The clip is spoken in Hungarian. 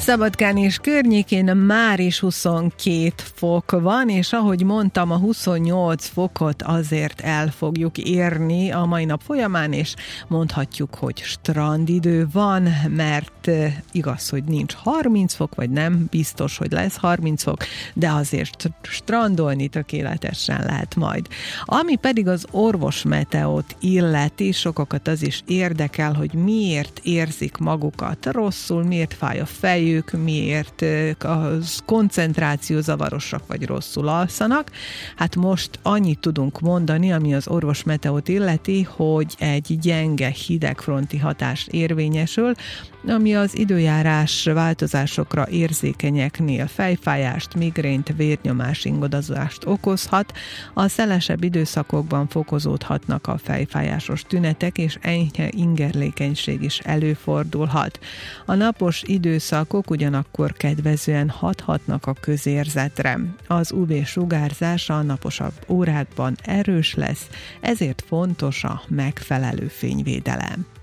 Szabadkán és környékén már is 22 fok van, és ahogy mondtam, a 28 fokot azért el fogjuk érni a mai nap folyamán, és mondhatjuk, hogy strandidő van, mert igaz, hogy nincs 30 fok, vagy nem biztos, hogy lesz 30 fok, de azért strandolni tökéletesen lehet majd. Ami pedig az orvosmeteót illeti, sokakat az is érdekel, hogy miért érzik magukat rosszul, miért fáj a fejük, miért a koncentrációzavarosak vagy rosszul alszanak. Hát most annyit tudunk mondani, ami az orvosmeteót illeti, hogy egy gyenge hidegfronti hatás érvényesül, ami az időjárás változásokra érzékenyeknél fejfájást, migrént, vérnyomás ingadozást okozhat. A szelesebb időszakokban fokozódhatnak a fejfájásos tünetek, és enyhe ingerlékenység is előfordulhat. A napos időszakok ugyanakkor kedvezően hathatnak a közérzetre. Az UV-sugárzás a naposabb órákban erős lesz, ezért fontos a megfelelő fényvédelem.